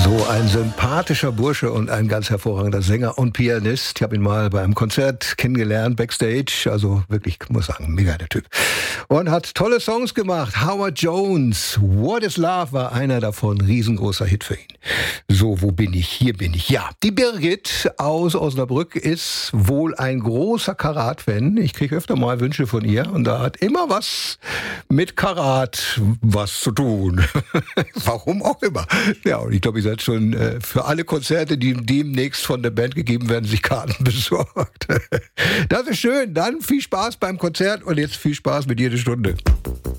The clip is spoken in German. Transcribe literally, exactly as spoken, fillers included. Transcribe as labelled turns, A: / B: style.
A: So ein sympathischer Bursche und ein ganz hervorragender Sänger und Pianist. Ich habe ihn mal beim Konzert kennengelernt, Backstage. Also wirklich, ich muss sagen, mega der Typ. Und hat tolle Songs gemacht. Howard Jones, What is Love war einer davon. Riesengroßer Hit für ihn. So, wo bin ich? Hier bin ich. Ja, die Birgit aus Osnabrück ist wohl ein großer Karat-Fan. Ich kriege öfter mal Wünsche von ihr und da hat immer was mit Karat was zu tun. Warum auch immer. Ja, und ich glaube, ihr seid schon äh, für alle Konzerte, die demnächst von der Band gegeben werden, sich Karten besorgt. Das ist schön. Dann viel Spaß beim Konzert und jetzt viel Spaß mit jeder Stunde.